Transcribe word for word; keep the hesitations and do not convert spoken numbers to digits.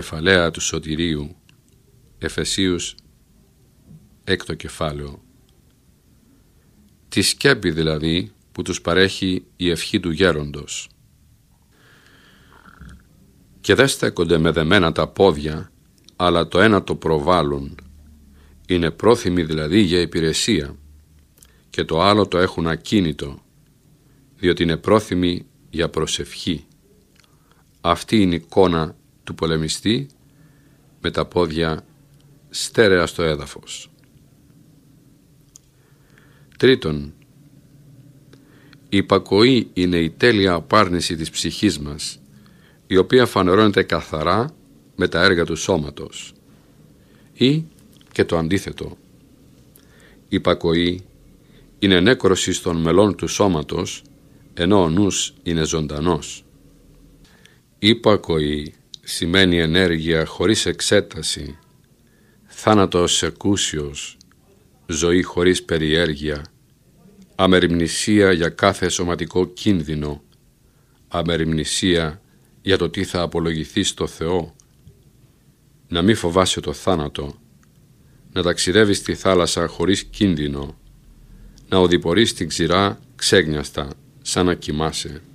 Κεφαλαία του σωτηρίου, Εφεσίους, έκτο κεφάλαιο. Τη σκέπη δηλαδή που τους παρέχει η ευχή του γέροντος. Και δεν στέκονται με δεμένα τα πόδια, αλλά το ένα το προβάλλουν. Είναι πρόθυμοι δηλαδή για υπηρεσία, και το άλλο το έχουν ακίνητο, διότι είναι πρόθυμοι για προσευχή. Αυτή είναι η εικόνα του πολεμιστή με τα πόδια στέρεα στο έδαφος. Τρίτον, η υπακοή είναι η τέλεια απάρνηση της ψυχής μας, η οποία φανερώνεται καθαρά με τα έργα του σώματος, ή και το αντίθετο. Η υπακοή είναι νέκρωση των μελών του σώματος, ενώ ο νους είναι ζωντανός. Η υπακοή σημαίνει ενέργεια χωρίς εξέταση, θάνατος εκούσιος, ζωή χωρίς περιέργεια, αμεριμνησία για κάθε σωματικό κίνδυνο, αμεριμνησία για το τι θα απολογηθεί στο Θεό, να μην φοβάσαι το θάνατο, να ταξιδεύεις στη θάλασσα χωρίς κίνδυνο, να οδηπορείς την ξηρά ξέγνιαστα σαν να κοιμάσαι.